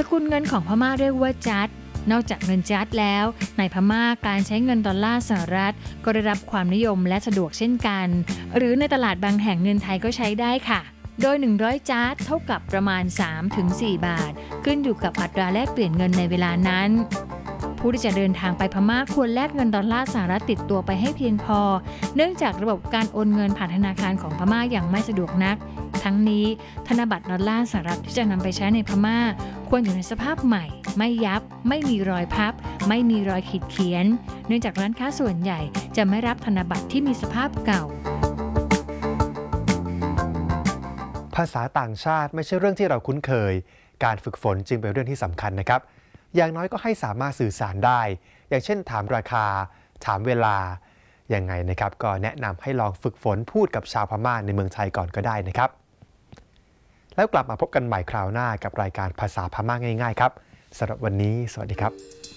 กุลเงินของพม่าเรียกว่าจัดนอกจากเงินจัดแล้วในพม่าการใช้เงินดอลลาร์สหรัฐก็ได้รับความนิยมและสะดวกเช่นกันหรือในตลาดบางแห่งเงินไทยก็ใช้ได้ค่ะโดย100จาร์ดเท่ากับประมาณ 3-4 บาทขึ้นอยู่กับอัตราแลกเปลี่ยนเงินในเวลานั้นผู้ที่จะเดินทางไปพม่าควรแลกเงินดอลลาร์สหรัฐติดตัวไปให้เพียงพอเนื่องจากระบบการโอนเงินผ่านธนาคารของพม่าอย่างไม่สะดวกนักทั้งนี้ธนบัตรดอลลาร์สหรัฐที่จะนำไปใช้ในพม่าควรอยู่ในสภาพใหม่ไม่ยับไม่มีรอยพับไม่มีรอยขีดเขียนเนื่องจากร้านค้าส่วนใหญ่จะไม่รับธนบัตรที่มีสภาพเก่าภาษาต่างชาติไม่ใช่เรื่องที่เราคุ้นเคยการฝึกฝนจึงเป็นเรื่องที่สำคัญนะครับอย่างน้อยก็ให้สามารถสื่อสารได้อย่างเช่นถามราคาถามเวลายังไงนะครับก็แนะนำให้ลองฝึกฝนพูดกับชาวพม่าในเมืองไทยก่อนก็ได้นะครับแล้วกลับมาพบกันใหม่คราวหน้ากับรายการภาษาพม่าง่ายๆครับสำหรับวันนี้สวัสดีครับ